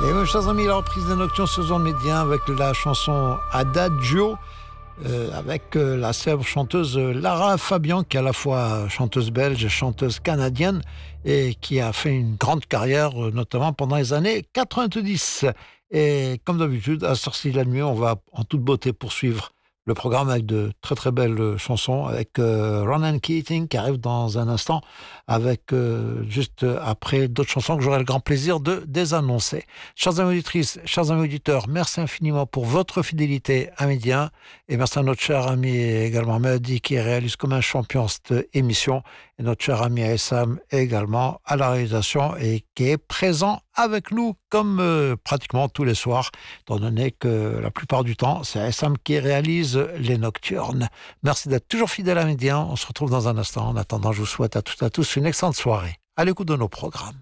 Et oui, chers amis, la reprise des Nocturnes sur Zone Média avec la chanson Adagio, avec la célèbre chanteuse Lara Fabian, qui est à la fois chanteuse belge et chanteuse canadienne, et qui a fait une grande carrière, notamment pendant les années 90. Et comme d'habitude, à sortie de la nuit, on va en toute beauté poursuivre le programme avec de très très belles chansons, avec Ronan Keating qui arrive dans un instant, avec juste après d'autres chansons que j'aurai le grand plaisir de désannoncer. Chers amis auditrices, chers amis auditeurs, merci infiniment pour votre fidélité à Midi 1, et merci à notre cher ami également Mehdi qui réalise comme un champion cette émission, et notre cher ami Essam également à la réalisation et qui est présent avec nous comme pratiquement tous les soirs, étant donné que la plupart du temps, c'est Essam qui réalise les Nocturnes. Merci d'être toujours fidèle à Midi 1. On se retrouve dans un instant. En attendant, je vous souhaite à toutes et à tous une excellente soirée à l'écoute de nos programmes.